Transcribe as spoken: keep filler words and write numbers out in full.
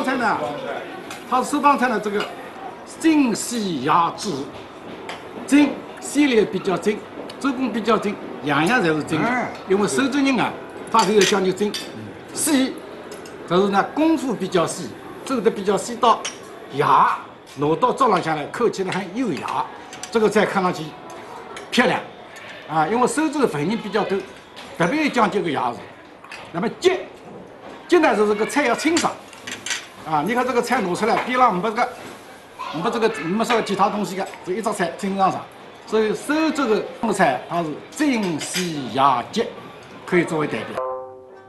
帮菜呢，它手帮菜呢，这个精细雅致，精细列比较精，做工比较精，样样侪是精的。因为手职人啊，他是有讲究精，细，但是呢功夫比较细，做的比较细到雅，拿到桌浪下来，口起来很优雅，这个菜看上去漂亮啊。因为手指的分量比较多，特别讲究个雅致。那么节，节呢就是个菜要清爽啊。你看这个菜拿出来，边上没这个。 没这个没说其他东西的，这一只菜清爽爽，所以手做的菜它是精细雅洁，可以作为代表。